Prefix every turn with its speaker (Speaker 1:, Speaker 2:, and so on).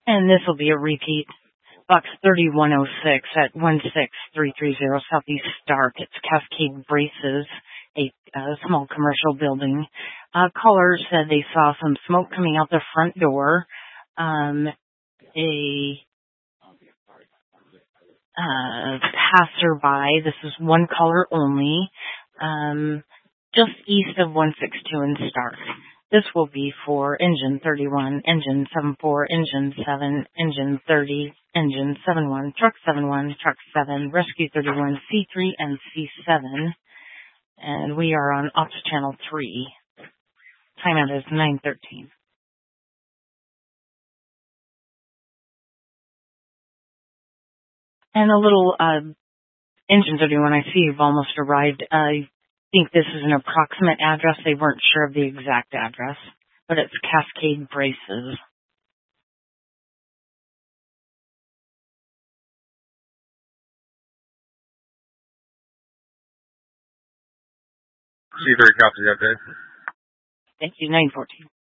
Speaker 1: And this will be a repeat. Box 3106 at 16330 Southeast Stark. It's Cascade Braces, a small commercial building. Caller said they saw some smoke coming out the front door. A passerby, this is one caller only, just east of 162 in Stark. This will be for engine 31, engine 74, engine 7, engine 30, engine 71, truck 71, truck 7, rescue 31, C3, and C7. And we are on Ops Channel 3. Timeout is 9:13. And a little engine 31, I see you've almost arrived. I think this is an approximate address. They weren't sure of the exact address, but it's Cascade Braces.
Speaker 2: C3 copies that, Dave.
Speaker 1: Thank you, 9:14.